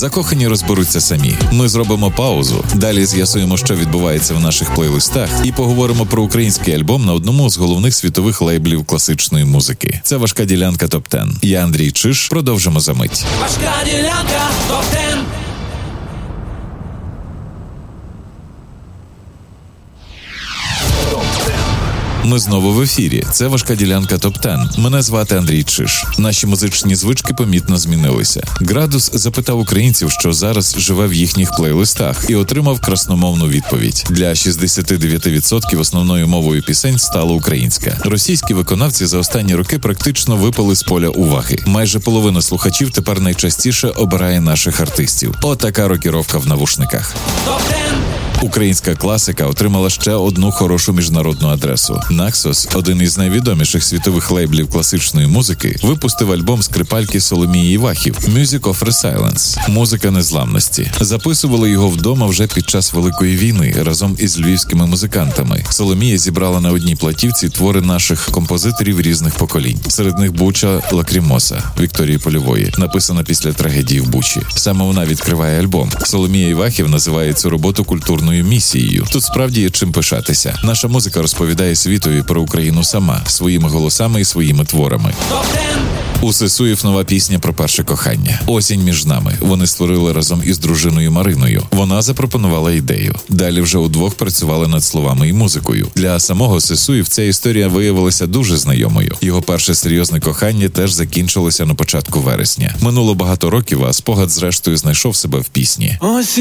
Закохані розберуться самі. Ми зробимо паузу, далі з'ясуємо, що відбувається в наших плейлистах, і поговоримо про український альбом на одному з головних світових лейблів класичної музики. Це «Важка ділянка ТОП-10». Я Андрій Чиж, продовжимо за мить. Важка ділянка ТОП-10. Ми знову в ефірі. Це «Важка ділянка ТОП-10». Мене звати Андрій Чиж. Наші музичні звички помітно змінилися. Градус запитав українців, що зараз живе в їхніх плейлистах, і отримав красномовну відповідь. Для 69% основною мовою пісень стала українська. Російські виконавці за останні роки практично випали з поля уваги. Майже половина слухачів тепер найчастіше обирає наших артистів. Отака рокіровка в навушниках. Українська класика отримала ще одну хорошу міжнародну адресу. Naxos, один із найвідоміших світових лейблів класичної музики, випустив альбом скрипальки Соломії Івахів «Music of Resilience» – «Музика незламності». Записували його вдома вже під час Великої війни разом із львівськими музикантами. Соломія зібрала на одній платівці твори наших композиторів різних поколінь. Серед них «Буча Лакрімоса» Вікторії Польової, написана після трагедії в Бучі. Саме вона відкриває альбом. Соломія Івахів називає цю роботу культурною місією. Тут справді є чим пишатися. Наша музика розповідає світові про Україну сама, своїми голосами і своїми творами. У Сесуїв нова пісня про перше кохання. «Осінь між нами». Вони створили разом із дружиною Мариною. Вона запропонувала ідею. Далі вже удвох працювали над словами і музикою. Для самого Сесуїв ця історія виявилася дуже знайомою. Його перше серйозне кохання теж закінчилося на початку вересня. Минуло багато років, а спогад зрештою знайшов себе в пісні.